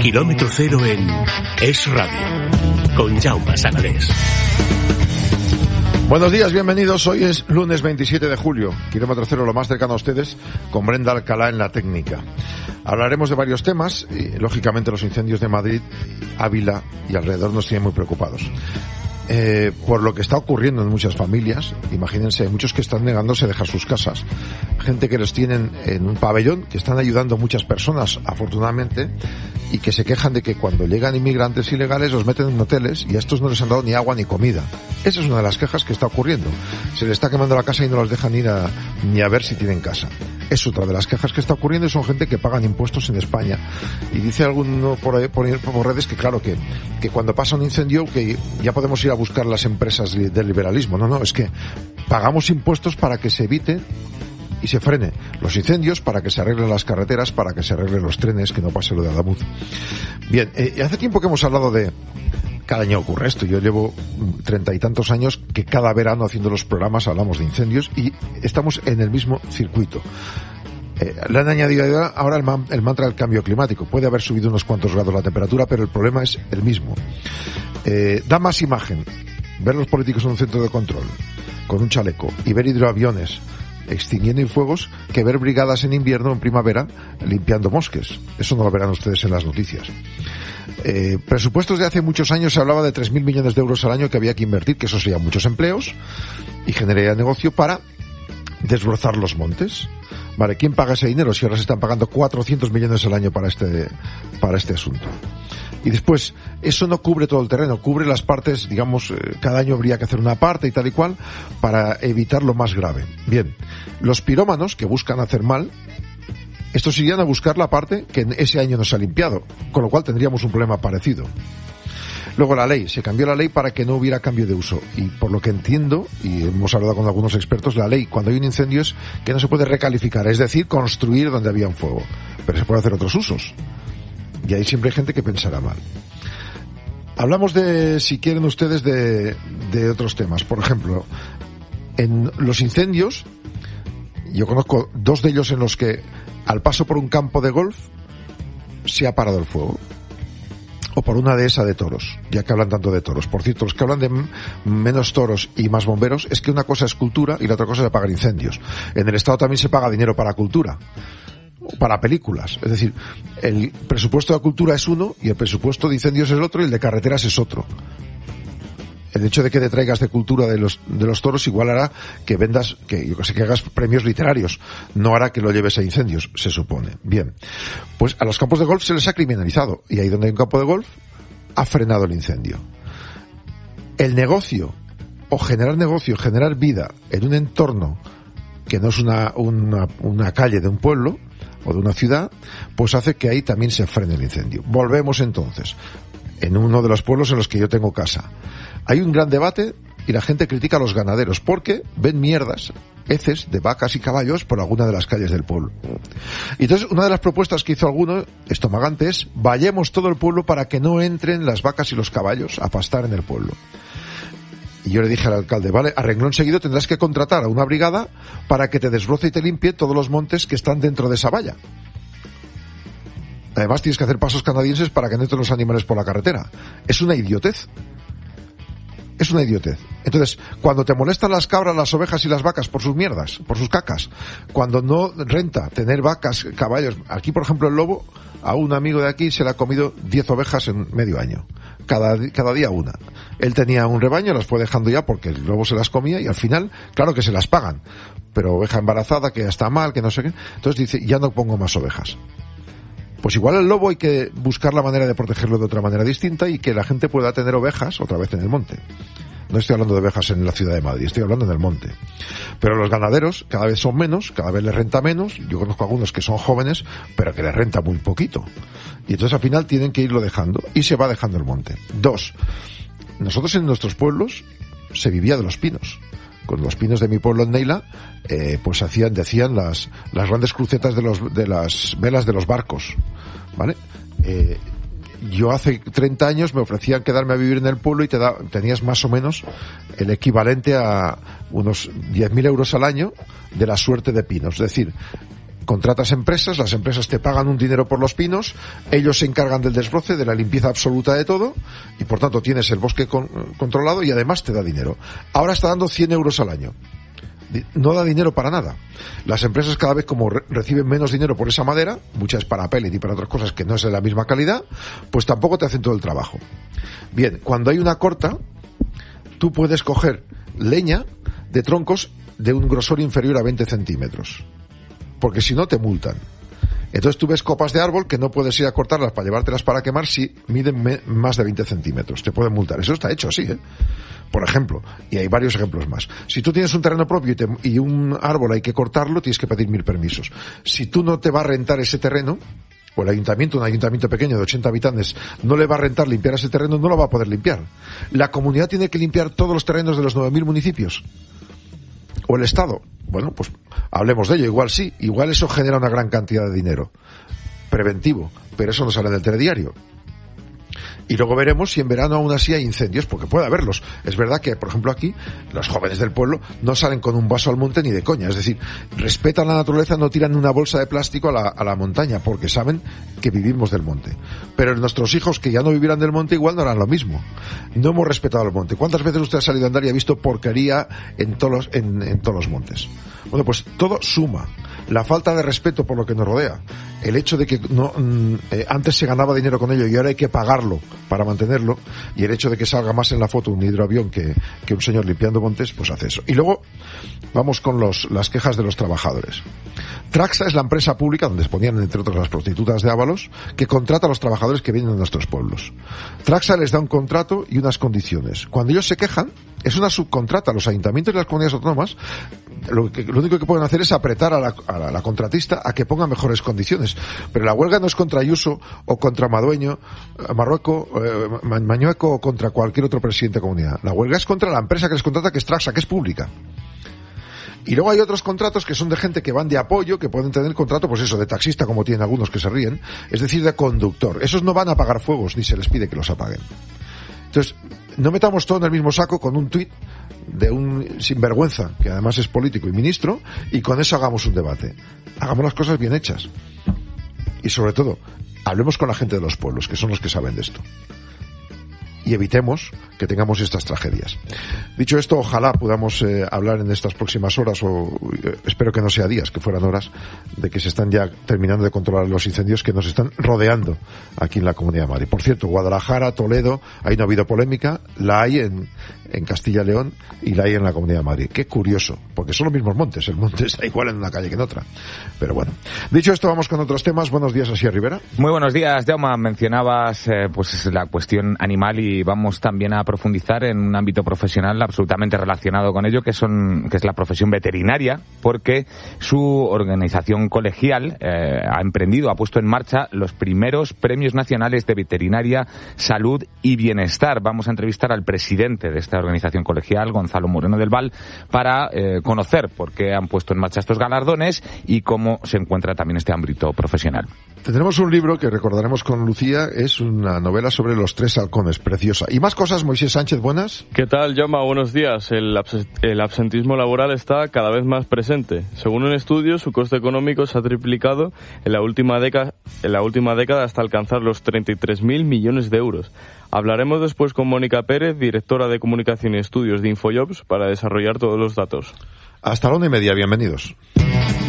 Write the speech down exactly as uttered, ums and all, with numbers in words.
Kilómetro cero en Es Radio, con Jaume Sanadés. Buenos días, bienvenidos. Hoy es lunes veintisiete de julio, Kilómetro Cero, lo más cercano a ustedes, con Brenda Alcalá en la técnica. Hablaremos de varios temas y, lógicamente, los incendios de Madrid, Ávila y alrededor nos tienen muy preocupados. Eh, por lo que está ocurriendo en muchas familias. Imagínense, hay muchos que están negándose a dejar sus casas, gente que los tienen en un pabellón, que están ayudando a muchas personas, afortunadamente, y que se quejan de que cuando llegan inmigrantes ilegales los meten en hoteles y a estos no les han dado ni agua ni comida. Esa es una de las quejas que está ocurriendo. Se les está quemando la casa y no los dejan ir a, ni a ver si tienen casa. Es otra de las quejas que está ocurriendo y son gente que pagan impuestos en España. Y dice alguno por, ahí, por, por redes que claro, que, que cuando pasa un incendio que ya podemos ir a buscar las empresas del liberalismo. No, no, es que pagamos impuestos para que se evite y se frene los incendios, para que se arreglen las carreteras, para que se arreglen los trenes, que no pase lo de Adamuz. Bien, eh, hace tiempo que hemos hablado de... Cada año ocurre esto. Yo llevo treinta y tantos años que cada verano haciendo los programas hablamos de incendios y estamos en el mismo circuito. Eh, le han añadido ahora el, man, el mantra del cambio climático. Puede haber subido unos cuantos grados la temperatura, pero el problema es el mismo. Eh, da más imagen ver los políticos en un centro de control con un chaleco y ver hidroaviones extinguiendo fuegos que ver brigadas en invierno o en primavera limpiando bosques. Eso no lo verán ustedes en las noticias. Eh, presupuestos de hace muchos años se hablaba de tres mil millones de euros al año que había que invertir, que eso serían muchos empleos y generaría negocio para desbrozar los montes. Vale, ¿quién paga ese dinero si ahora se están pagando cuatrocientos millones al año para este, para este asunto? Y después, eso no cubre todo el terreno, cubre las partes, digamos, eh, cada año habría que hacer una parte y tal y cual para evitar lo más grave. Bien, los pirómanos que buscan hacer mal, estos irían a buscar la parte que en ese año no se ha limpiado, con lo cual tendríamos un problema parecido. Luego la ley, se cambió la ley para que no hubiera cambio de uso y por lo que entiendo, y hemos hablado con algunos expertos, la ley cuando hay un incendio es que no se puede recalificar, es decir, construir donde había un fuego, pero se puede hacer otros usos. Y ahí siempre hay gente que pensará mal. Hablamos de, si quieren ustedes, de, de otros temas. Por ejemplo, en los incendios, yo conozco dos de ellos en los que al paso por un campo de golf se ha parado el fuego. O por una dehesa de toros, ya que hablan tanto de toros. Por cierto, los que hablan de m- menos toros y más bomberos, es que una cosa es cultura y la otra cosa es apagar incendios. En el Estado también se paga dinero para cultura, para películas. Es decir, el presupuesto de cultura es uno y el presupuesto de incendios es el otro y el de carreteras es otro. El hecho de que te traigas de cultura de los, de los toros igual hará que vendas, que yo que sé, que hagas premios literarios. No hará que lo lleves a incendios, se supone. Bien. Pues a los campos de golf se les ha criminalizado. Y ahí donde hay un campo de golf, ha frenado el incendio. El negocio, o generar negocio, generar vida en un entorno que no es una, una, una calle de un pueblo o de una ciudad, pues hace que ahí también se frene el incendio. Volvemos entonces. En uno de los pueblos en los que yo tengo casa. Hay un gran debate y la gente critica a los ganaderos porque ven mierdas, heces de vacas y caballos por alguna de las calles del pueblo. Y entonces una de las propuestas que hizo alguno, estomagante, es vallemos todo el pueblo para que no entren las vacas y los caballos a pastar en el pueblo. Y yo le dije al alcalde, vale, a renglón seguido tendrás que contratar a una brigada para que te desbroce y te limpie todos los montes que están dentro de esa valla. Además tienes que hacer pasos canadienses para que no entren los animales por la carretera. Es una idiotez. Es una idiotez. Entonces, cuando te molestan las cabras, las ovejas y las vacas por sus mierdas, por sus cacas, cuando no renta tener vacas, caballos, aquí por ejemplo el lobo, a un amigo de aquí se le ha comido diez ovejas en medio año. Cada, cada día una. Él tenía un rebaño, las fue dejando ya porque el lobo se las comía y al final, claro que se las pagan. Pero oveja embarazada, que ya está mal, que no sé qué. Entonces dice, ya no pongo más ovejas. Pues igual el lobo hay que buscar la manera de protegerlo de otra manera distinta y que la gente pueda tener ovejas otra vez en el monte. No estoy hablando de ovejas en la ciudad de Madrid, estoy hablando en el monte. Pero los ganaderos cada vez son menos, cada vez les renta menos. Yo conozco algunos que son jóvenes, pero que les renta muy poquito. Y entonces al final tienen que irlo dejando y se va dejando el monte. Dos, nosotros en nuestros pueblos se vivía de los pinos. Con los pinos de mi pueblo en Neila, eh, pues hacían, decían las, las grandes crucetas de los, de las velas de los barcos, ¿vale? Eh, yo hace treinta años me ofrecían quedarme a vivir en el pueblo y te da, tenías más o menos el equivalente a unos diez mil euros al año de la suerte de pinos. Es decir, contratas empresas, las empresas te pagan un dinero por los pinos, ellos se encargan del desbroce, de la limpieza absoluta de todo, y por tanto tienes el bosque con, controlado y además te da dinero. Ahora está dando cien euros al año. No da dinero para nada. Las empresas cada vez como re- reciben menos dinero por esa madera, muchas para pellet y para otras cosas que no es de la misma calidad, pues tampoco te hacen todo el trabajo. Bien, cuando hay una corta, tú puedes coger leña de troncos de un grosor inferior a veinte centímetros. Porque si no te multan. Entonces tú ves copas de árbol que no puedes ir a cortarlas para llevártelas para quemar si miden me- más de veinte centímetros. Te pueden multar. Eso está hecho así, ¿eh? Por ejemplo, y hay varios ejemplos más. Si tú tienes un terreno propio y, te, y un árbol hay que cortarlo, tienes que pedir mil permisos. Si tú no te va a rentar ese terreno, o el ayuntamiento, un ayuntamiento pequeño de ochenta habitantes, no le va a rentar limpiar ese terreno, no lo va a poder limpiar. La comunidad tiene que limpiar todos los terrenos de los nueve mil municipios. O el Estado. Bueno, pues hablemos de ello. Igual sí, igual eso genera una gran cantidad de dinero preventivo, pero eso no sale del telediario. Y luego veremos si en verano aún así hay incendios, porque puede haberlos. Es verdad que, por ejemplo, aquí los jóvenes del pueblo no salen con un vaso al monte ni de coña. Es decir, respetan la naturaleza, no tiran una bolsa de plástico a la, a la montaña, porque saben que vivimos del monte. Pero nuestros hijos que ya no vivirán del monte igual no harán lo mismo. No hemos respetado el monte. ¿Cuántas veces usted ha salido a andar y ha visto porquería en todos los, en, en todos los montes? Bueno, pues todo suma. La falta de respeto por lo que nos rodea, el hecho de que no, eh, antes se ganaba dinero con ello y ahora hay que pagarlo para mantenerlo, y el hecho de que salga más en la foto un hidroavión que, que un señor limpiando montes, pues hace eso. Y luego vamos con los, las quejas de los trabajadores. Traxa es la empresa pública donde ponían entre otras las prostitutas de Ábalos, que contrata a los trabajadores que vienen de nuestros pueblos. Traxa les da un contrato y unas condiciones. Cuando ellos se quejan, es una subcontrata. Los ayuntamientos y las comunidades autónomas lo, que, lo único que pueden hacer es apretar a la, a la, a la contratista a que ponga mejores condiciones. Pero la huelga no es contra Ayuso o contra Madueño, Marruecos, eh, Mañueco o contra cualquier otro presidente de comunidad. La huelga es contra la empresa que les contrata, que es Traxa, que es pública. Y luego hay otros contratos que son de gente que van de apoyo, que pueden tener contrato, pues eso, de taxista, como tienen algunos que se ríen, es decir, de conductor. Esos no van a apagar fuegos, ni se les pide que los apaguen. Entonces, no metamos todo en el mismo saco con un tuit de un sinvergüenza, que además es político y ministro, y con eso hagamos un debate. Hagamos las cosas bien hechas. Y sobre todo, hablemos con la gente de los pueblos, que son los que saben de esto. Y evitemos que tengamos estas tragedias. Dicho esto, ojalá podamos eh, hablar en estas próximas horas, o eh, espero que no sea días, que fueran horas, de que se están ya terminando de controlar los incendios que nos están rodeando aquí en la Comunidad de Madrid. Por cierto, Guadalajara, Toledo, ahí no ha habido polémica, la hay en, en Castilla y León y la hay en la Comunidad de Madrid. Qué curioso, porque son los mismos montes, el monte está igual en una calle que en otra. Pero bueno, dicho esto, vamos con otros temas. Buenos días, Asier Rivera. Muy buenos días, Jaume. Mencionabas eh, pues la cuestión animal y vamos también a profundizar en un ámbito profesional absolutamente relacionado con ello, que son que es la profesión veterinaria, porque su organización colegial eh, ha emprendido, ha puesto en marcha los primeros premios nacionales de veterinaria, salud y bienestar. Vamos a entrevistar al presidente de esta organización colegial, Gonzalo Moreno del Val, para eh, conocer por qué han puesto en marcha estos galardones y cómo se encuentra también este ámbito profesional. Tendremos un libro que recordaremos con Lucía, es una novela sobre los tres halcones, preciosa. Y más cosas, Moisés Sánchez, buenas. ¿Qué tal, Jaume? Buenos días. El, abs- el absentismo laboral está cada vez más presente. Según un estudio, su coste económico se ha triplicado en la última década, en la última década hasta alcanzar los treinta y tres mil millones de euros. Hablaremos después con Mónica Pérez, directora de Comunicación y Estudios de Infojobs, para desarrollar todos los datos. Hasta la una y media, bienvenidos.